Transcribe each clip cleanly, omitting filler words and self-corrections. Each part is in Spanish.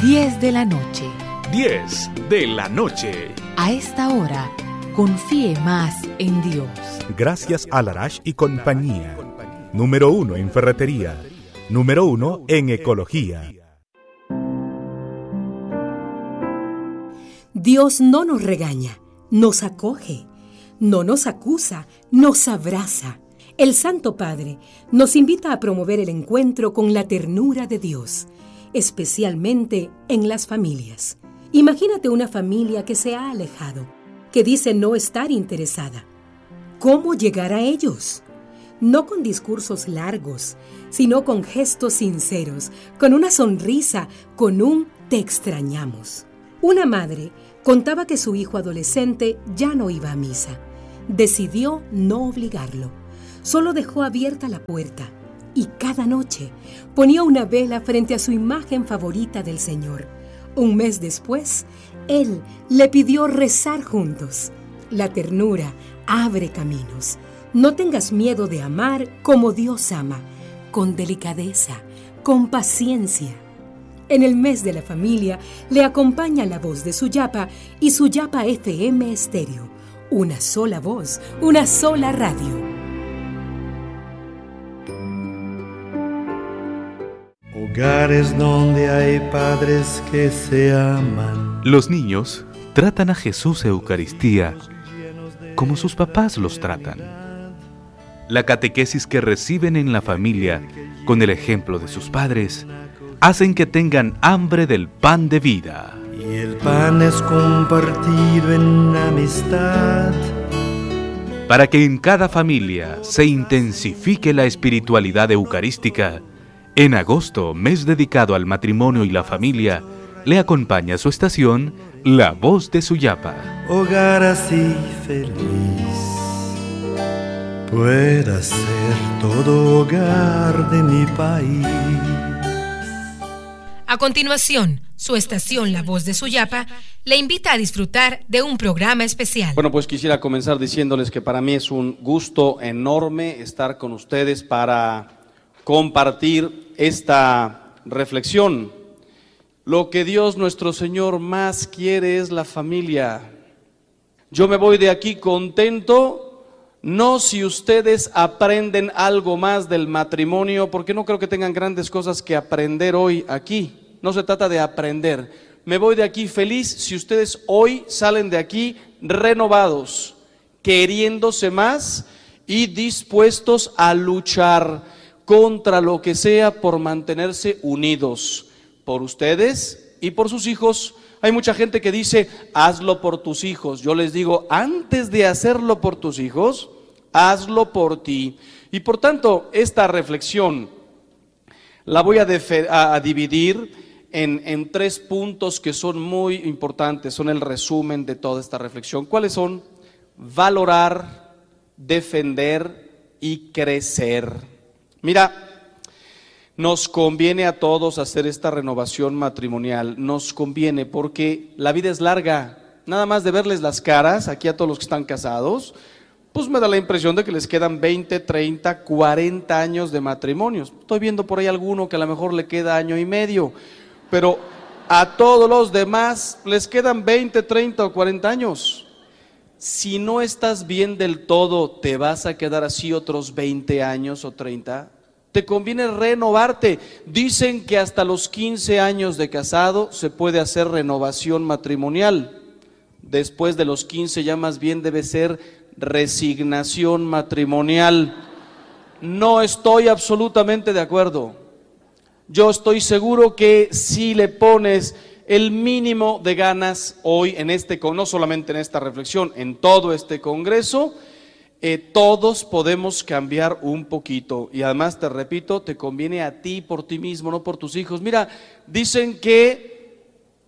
10 de la noche. 10 de la noche. A esta hora, confíe más en Dios. Gracias a Larash y compañía. Número 1 en ferretería. Número 1 en ecología. Dios no nos regaña, nos acoge, no nos acusa, nos abraza. El Santo Padre nos invita a promover el encuentro con la ternura de Dios, especialmente en las familias. Imagínate una familia que se ha alejado, que dice no estar interesada. ¿Cómo llegar a ellos? No con discursos largos, sino con gestos sinceros, con una sonrisa, con un "te extrañamos". Una madre contaba que su hijo adolescente ya no iba a misa. Decidió no obligarlo. Solo dejó abierta la puerta y cada noche ponía una vela frente a su imagen favorita del Señor. Un mes después, él le pidió rezar juntos. La ternura abre caminos. No tengas miedo de amar como Dios ama, con delicadeza, con paciencia. En el mes de la familia le acompaña la voz de Suyapa y Suyapa FM Estéreo. Una sola voz, una sola radio. Hogares donde hay padres que se aman. Los niños tratan a Jesús Eucaristía como sus papás los tratan. La catequesis que reciben en la familia, con el ejemplo de sus padres, hacen que tengan hambre del pan de vida. Y el pan es compartido en amistad. Para que en cada familia se intensifique la espiritualidad eucarística, en agosto, mes dedicado al matrimonio y la familia, le acompaña su estación, La Voz de Suyapa. Hogar así feliz pueda ser todo hogar de mi país. A continuación, su estación La Voz de Suyapa le invita a disfrutar de un programa especial. Bueno, pues quisiera comenzar diciéndoles que para mí es un gusto enorme estar con ustedes para compartir esta reflexión. Lo que Dios nuestro Señor más quiere es la familia. Yo me voy de aquí contento, no si ustedes aprenden algo más del matrimonio, porque no creo que tengan grandes cosas que aprender hoy aquí. No se trata de aprender. Me voy de aquí feliz si ustedes hoy salen de aquí renovados, queriéndose más y dispuestos a luchar contra lo que sea por mantenerse unidos, por ustedes y por sus hijos. Hay mucha gente que dice, hazlo por tus hijos. Yo les digo, antes de hacerlo por tus hijos, hazlo por ti. Y por tanto, esta reflexión la voy a dividir en 3 puntos que son muy importantes, son el resumen de toda esta reflexión. ¿Cuáles son? Valorar, defender y crecer. Mira, nos conviene a todos hacer esta renovación matrimonial, nos conviene porque la vida es larga. Nada más de verles las caras aquí a todos los que están casados, pues me da la impresión de que les quedan 20, 30, 40 años de matrimonios. Estoy viendo por ahí alguno que a lo mejor le queda año y medio, pero a todos los demás les quedan 20, 30 o 40 años. Si no estás bien del todo, ¿te vas a quedar así otros 20 años o 30? Te conviene renovarte. Dicen que hasta los 15 años de casado se puede hacer renovación matrimonial. Después de los 15 ya más bien debe ser resignación matrimonial. No estoy absolutamente de acuerdo. Yo estoy seguro que si le pones el mínimo de ganas hoy en no solamente en esta reflexión, en todo este congreso, todos podemos cambiar un poquito. Y además, te repito, te conviene a ti por ti mismo, no por tus hijos. Mira, dicen que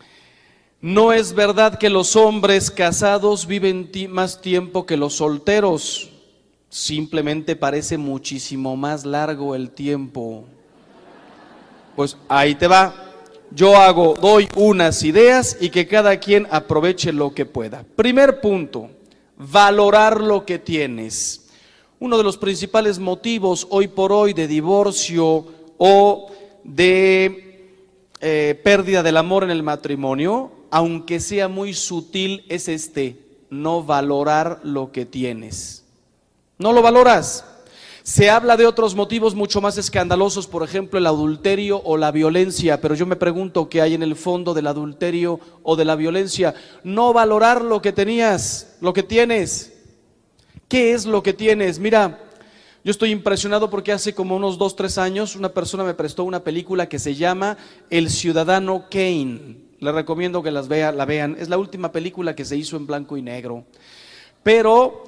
no es verdad que los hombres casados viven más tiempo que los solteros. Simplemente parece muchísimo más largo el tiempo. Pues ahí te va. Yo doy unas ideas y que cada quien aproveche lo que pueda. Primer punto, valorar lo que tienes. Uno de los principales motivos hoy por hoy de divorcio o de pérdida del amor en el matrimonio, aunque sea muy sutil, es no valorar lo que tienes. No lo valoras. Se habla de otros motivos mucho más escandalosos, por ejemplo, el adulterio o la violencia, pero yo me pregunto qué hay en el fondo del adulterio o de la violencia. No valorar lo que tenías, lo que tienes. ¿Qué es lo que tienes? Mira, yo estoy impresionado porque hace como unos 2, 3 años una persona me prestó una película que se llama El Ciudadano Kane. Les recomiendo que la vean. Es la última película que se hizo en blanco y negro. Pero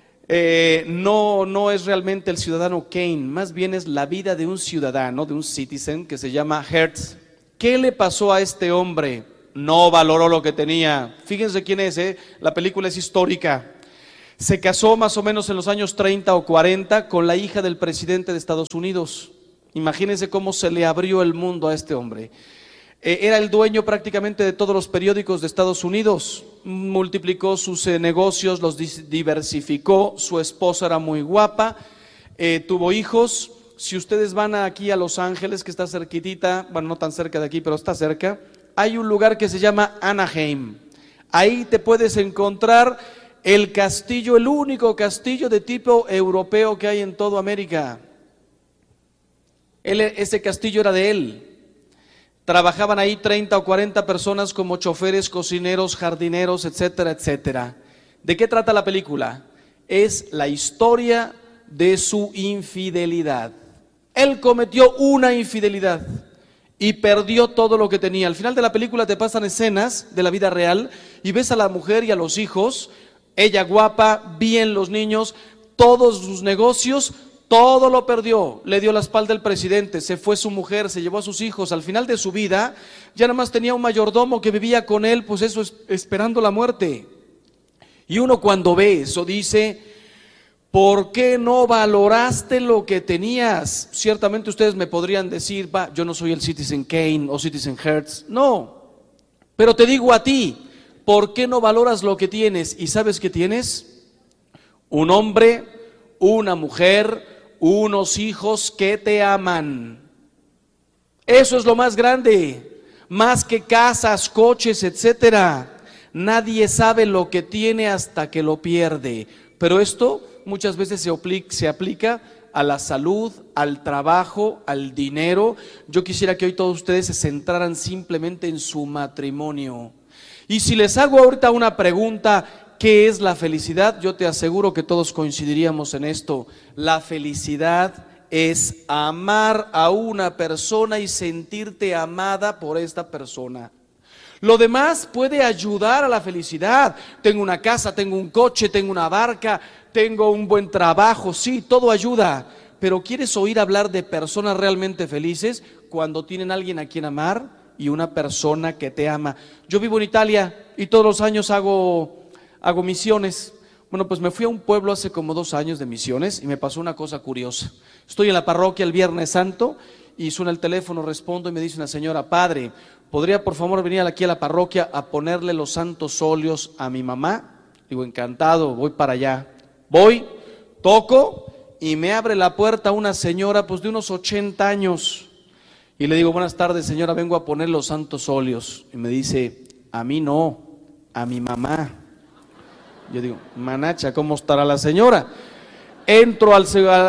no es realmente el ciudadano Kane, más bien es la vida de un ciudadano, de un citizen que se llama Hertz. ¿Qué le pasó a este hombre? No valoró lo que tenía. Fíjense quién es, la película es histórica. Se casó más o menos en los años 30 o 40 con la hija del presidente de Estados Unidos. Imagínense cómo se le abrió el mundo a este hombre. Era el dueño prácticamente de todos los periódicos de Estados Unidos, multiplicó sus negocios, los diversificó, su esposa era muy guapa, tuvo hijos. Si ustedes van aquí a Los Ángeles, que está cerquitita, bueno, no tan cerca de aquí, pero está cerca, hay un lugar que se llama Anaheim. Ahí te puedes encontrar el castillo, el único castillo de tipo europeo que hay en toda América. Ese castillo era de él. Trabajaban ahí 30 o 40 personas como choferes, cocineros, jardineros, etcétera, etcétera. ¿De qué trata la película? Es la historia de su infidelidad. Él cometió una infidelidad y perdió todo lo que tenía. Al final de la película te pasan escenas de la vida real y ves a la mujer y a los hijos, ella guapa, bien los niños, todos sus negocios. Todo lo perdió, le dio la espalda al presidente, se fue su mujer, se llevó a sus hijos. Al final de su vida ya nada más tenía un mayordomo que vivía con él, pues eso es esperando la muerte. Y uno cuando ve eso dice, ¿por qué no valoraste lo que tenías? Ciertamente ustedes me podrían decir, yo no soy el Citizen Kane o Citizen Hertz, no, pero te digo a ti, ¿por qué no valoras lo que tienes? ¿Y sabes qué tienes? Un hombre, una mujer, unos hijos que te aman. Eso es lo más grande, más que casas, coches, etcétera. Nadie sabe lo que tiene hasta que lo pierde. Pero esto muchas veces se aplica a la salud, al trabajo, al dinero. Yo quisiera que hoy todos ustedes se centraran simplemente en su matrimonio. Y si les hago ahorita una pregunta, ¿qué es la felicidad? Yo te aseguro que todos coincidiríamos en esto. La felicidad es amar a una persona y sentirte amada por esta persona. Lo demás puede ayudar a la felicidad. Tengo una casa, tengo un coche, tengo una barca, tengo un buen trabajo, sí, todo ayuda. Pero ¿quieres oír hablar de personas realmente felices? Cuando tienen a alguien a quien amar y una persona que te ama. Yo vivo en Italia y todos los años hago misiones. Bueno, pues me fui a un pueblo hace como 2 años de misiones y me pasó una cosa curiosa. Estoy en la parroquia el Viernes Santo y suena el teléfono, respondo y me dice una señora, padre, ¿podría por favor venir aquí a la parroquia a ponerle los santos óleos a mi mamá? Digo, encantado, voy para allá. Voy, toco y me abre la puerta una señora pues de unos 80 años. Y le digo, buenas tardes señora, vengo a poner los santos óleos. Y me dice, a mí no, a mi mamá. Yo digo, manacha, ¿cómo estará la señora? Entro a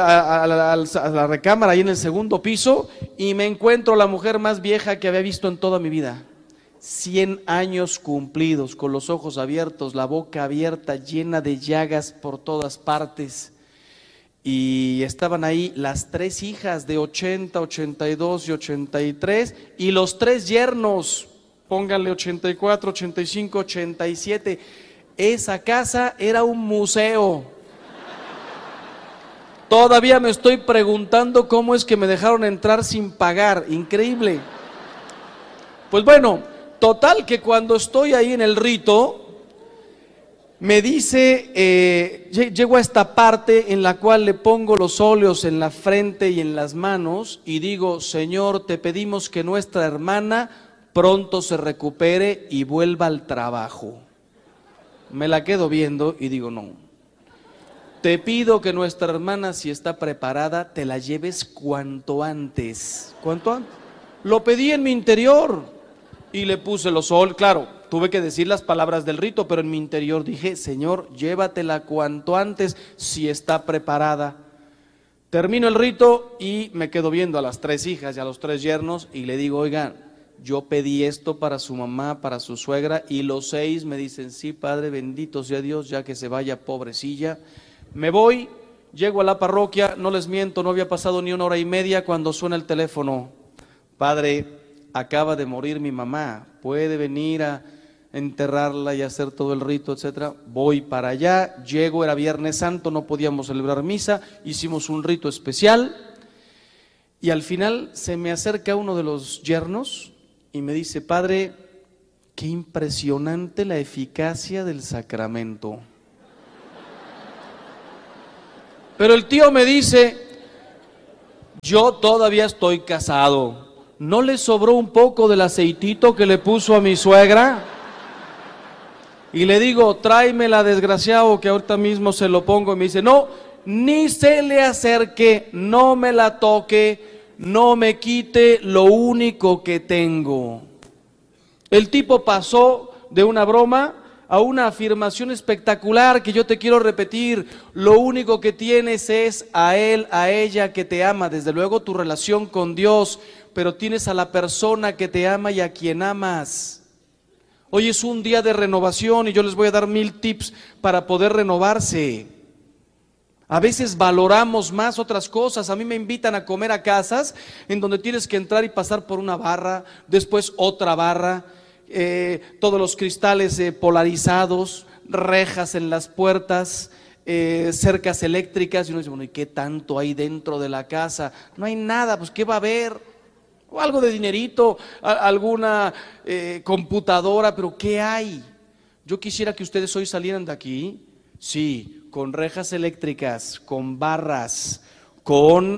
la recámara ahí en el segundo piso y me encuentro la mujer más vieja que había visto en toda mi vida. 100 años cumplidos, con los ojos abiertos, la boca abierta, llena de llagas por todas partes. Y estaban ahí las 3 hijas de 80, 82 y 83 y los 3 yernos, pónganle 84, 85, 87. Esa casa era un museo. Todavía me estoy preguntando cómo es que me dejaron entrar sin pagar, increíble. Pues bueno, total que cuando estoy ahí en el rito, me dice, llego a esta parte en la cual le pongo los óleos en la frente y en las manos y digo, Señor, te pedimos que nuestra hermana pronto se recupere y vuelva al trabajo. Me la quedo viendo y digo, no, te pido que nuestra hermana, si está preparada, te la lleves cuanto antes. ¿Cuánto antes? lo pedí en mi interior y le puse los óleos. Claro, tuve que decir las palabras del rito, pero en mi interior dije, Señor, llévatela cuanto antes si está preparada. Termino el rito y me quedo viendo a las 3 hijas y a los 3 yernos y le digo, oigan, yo pedí esto para su mamá, para su suegra, y los 6 me dicen, sí, Padre, bendito sea Dios, ya que se vaya, pobrecilla. Me voy, llego a la parroquia, no les miento, no había pasado ni 1 hora y media cuando suena el teléfono. Padre, acaba de morir mi mamá, puede venir a enterrarla y hacer todo el rito, etcétera. Voy para allá, llego, era Viernes Santo, no podíamos celebrar misa, hicimos un rito especial y al final se me acerca uno de los yernos y me dice, Padre, qué impresionante la eficacia del sacramento. Pero el tío me dice, yo todavía estoy casado, ¿no le sobró un poco del aceitito que le puso a mi suegra? Y le digo, tráemela, desgraciado, que ahorita mismo se lo pongo. Y me dice, no, ni se le acerque, no me la toque, no me quite lo único que tengo. El tipo pasó de una broma a una afirmación espectacular que yo te quiero repetir. Lo único que tienes es a él, a ella que te ama, desde luego tu relación con Dios, pero tienes a la persona que te ama y a quien amas. Hoy es un día de renovación y yo les voy a dar 1000 tips para poder renovarse. A veces valoramos más otras cosas. A mí me invitan a comer a casas en donde tienes que entrar y pasar por una barra, después otra barra, todos los cristales polarizados, rejas en las puertas, cercas eléctricas, y uno dice, bueno, ¿y qué tanto hay dentro de la casa? No hay nada, pues ¿qué va a haber? O algo de dinerito, alguna computadora, pero ¿qué hay? Yo quisiera que ustedes hoy salieran de aquí, sí, con rejas eléctricas, con barras, con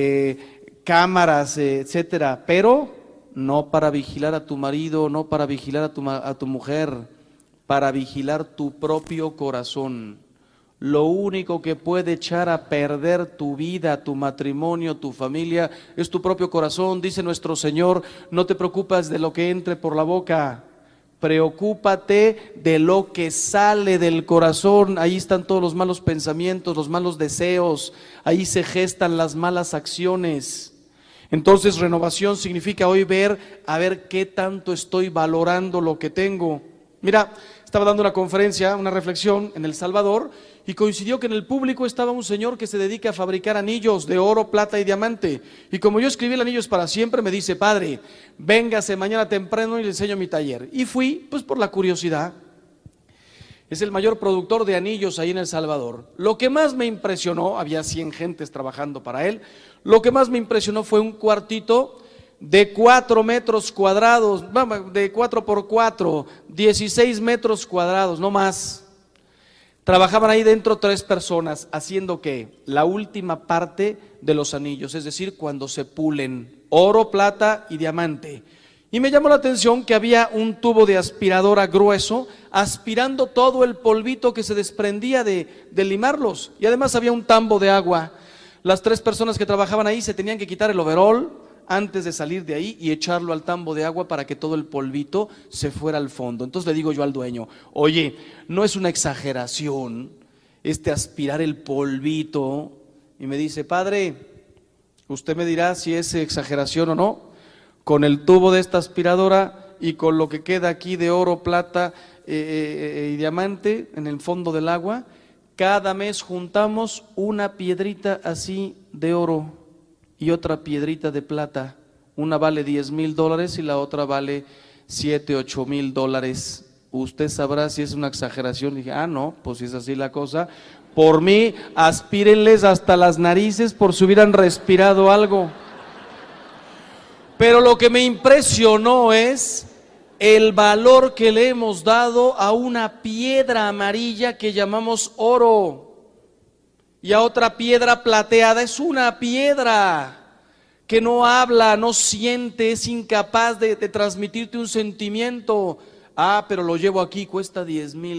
cámaras, etcétera, pero no para vigilar a tu marido, no para vigilar a tu mujer, para vigilar tu propio corazón. Lo único que puede echar a perder tu vida, tu matrimonio, tu familia, es tu propio corazón. Dice nuestro Señor, no te preocupes de lo que entre por la boca, preocúpate de lo que sale del corazón. Ahí están todos los malos pensamientos, los malos deseos, ahí se gestan las malas acciones. Entonces renovación significa hoy ver, a ver qué tanto estoy valorando lo que tengo. Mira, estaba dando una conferencia, una reflexión en El Salvador, y coincidió que en el público estaba un señor que se dedica a fabricar anillos de oro, plata y diamante. Y como yo escribí el Anillos para Siempre, me dice, Padre, véngase mañana temprano y le enseño mi taller. Y fui, pues por la curiosidad. Es el mayor productor de anillos ahí en El Salvador. Lo que más me impresionó, había 100 gentes trabajando para él, lo que más me impresionó fue un cuartito de 4 metros cuadrados, de 4 por 4, 16 metros cuadrados, no más. Trabajaban ahí dentro 3 personas, haciendo ¿qué? La última parte de los anillos, es decir, cuando se pulen, oro, plata y diamante. Y me llamó la atención que había un tubo de aspiradora grueso, aspirando todo el polvito que se desprendía de limarlos. Y además había un tambo de agua. Las 3 personas que trabajaban ahí se tenían que quitar el overol antes de salir de ahí y echarlo al tambo de agua para que todo el polvito se fuera al fondo. Entonces le digo yo al dueño, oye, ¿no es una exageración aspirar el polvito? Y me dice, Padre, usted me dirá si es exageración o no. Con el tubo de esta aspiradora y con lo que queda aquí de oro, plata y diamante en el fondo del agua, cada mes juntamos una piedrita así de oro y otra piedrita de plata. Una vale $10,000 y la otra vale $7,000-8,000. Usted sabrá si es una exageración. Dije, no, pues si es así la cosa, por mí aspírenles hasta las narices por si hubieran respirado algo. Pero lo que me impresionó es el valor que le hemos dado a una piedra amarilla que llamamos oro. Y a otra piedra plateada. Es una piedra que no habla, no siente, es incapaz de transmitirte un sentimiento. Pero lo llevo aquí, cuesta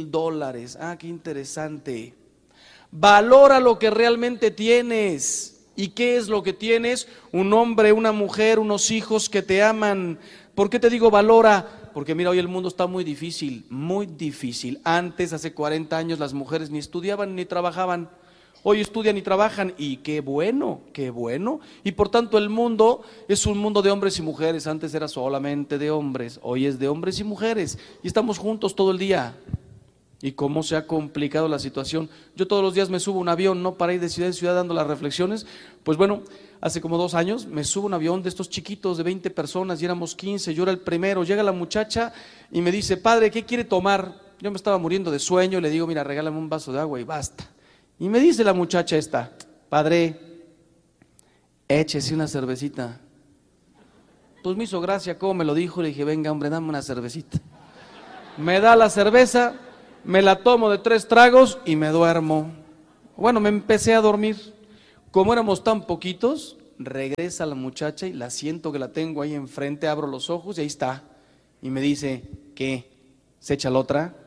$10,000. Qué interesante. Valora lo que realmente tienes. ¿Y qué es lo que tienes? Un hombre, una mujer, unos hijos que te aman. ¿Por qué te digo valora? Porque mira, hoy el mundo está muy difícil, muy difícil. Antes, hace 40 años, las mujeres ni estudiaban ni trabajaban. Hoy estudian y trabajan, y qué bueno, qué bueno. Y por tanto el mundo es un mundo de hombres y mujeres. Antes era solamente de hombres, hoy es de hombres y mujeres. Y estamos juntos todo el día. Y cómo se ha complicado la situación. Yo todos los días me subo a un avión, ¿no? Para ir de ciudad en ciudad dando las reflexiones. Pues bueno, hace como 2 años me subo a un avión de estos chiquitos de 20 personas y éramos 15, yo era el primero. Llega la muchacha y me dice: padre, ¿qué quiere tomar? Yo me estaba muriendo de sueño y le digo: mira, regálame un vaso de agua y basta. Y me dice la muchacha esta: padre, échese una cervecita. Pues me hizo gracia cómo me lo dijo. Le dije: venga, hombre, dame una cervecita. Me da la cerveza, me la tomo de 3 tragos y me duermo. Bueno, me empecé a dormir. Como éramos tan poquitos, regresa la muchacha y la siento que la tengo ahí enfrente, abro los ojos y ahí está. Y me dice: ¿qué? ¿Se echa la otra?